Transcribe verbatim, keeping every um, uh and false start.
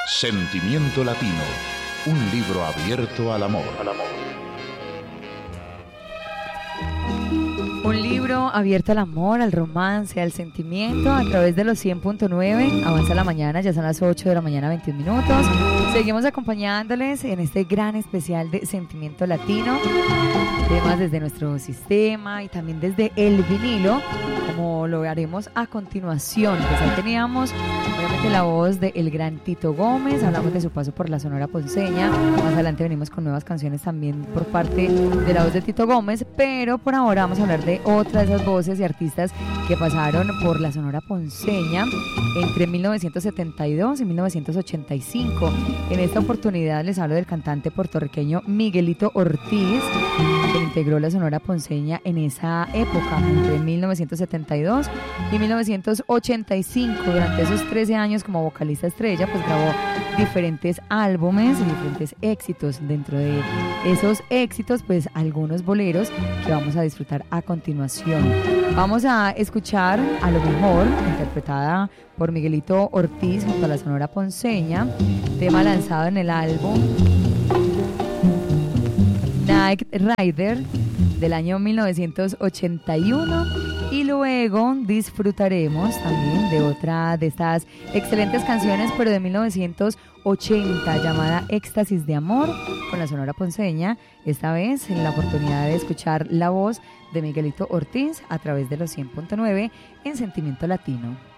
Sentimiento Latino, un libro abierto al amor. Al amor. Un libro abierto al amor, al romance, al sentimiento, a través de los cien punto nueve. Avanza la mañana, ya son las ocho de la mañana, veintiún minutos. Seguimos acompañándoles en este gran especial de Sentimiento Latino. Temas desde nuestro sistema y también desde el vinilo, como lo haremos a continuación. Pues ahí teníamos, obviamente, la voz del gran Tito Gómez. Hablamos de su paso por la Sonora Ponceña. Más adelante venimos con nuevas canciones también por parte de la voz de Tito Gómez. Pero por ahora vamos a hablar de otra de esas voces y artistas que pasaron por la Sonora Ponceña entre mil novecientos setenta y dos y mil novecientos ochenta y cinco. En esta oportunidad les hablo del cantante puertorriqueño Miguelito Ortiz, que integró la Sonora Ponceña en esa época, entre mil novecientos setenta y dos y mil novecientos ochenta y cinco. Durante esos trece años como vocalista estrella, pues grabó diferentes álbumes y diferentes éxitos. Dentro de esos éxitos, pues algunos boleros que vamos a disfrutar a continuación. Vamos a escuchar A lo Mejor, interpretada por Miguelito Ortiz junto a la Sonora Ponceña, tema lanzado en el álbum Night Rider del año mil novecientos ochenta y uno, y luego disfrutaremos también de otra de estas excelentes canciones, pero de mil novecientos ochenta, llamada Éxtasis de Amor, con la Sonora Ponceña. Esta vez en la oportunidad de escuchar la voz de Miguelito Ortiz a través de los cien punto nueve en Sentimiento Latino.